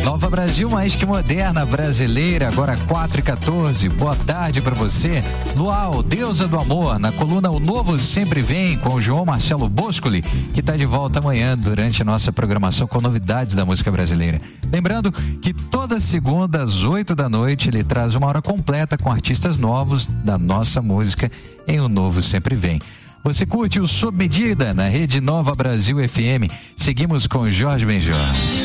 Nova Brasil, mais que moderna, brasileira, agora 4h14. Boa tarde pra você. Luau, deusa do amor, na coluna O Novo Sempre Vem, com o João Marcelo Boscoli, que tá de volta amanhã durante a nossa programação com novidades da música brasileira. Lembrando que toda segunda às 8 da noite ele traz uma hora completa com artistas novos da nossa música em O Novo Sempre Vem. Você curte o Sob Medida na Rede Nova Brasil FM. Seguimos com Jorge Benjor.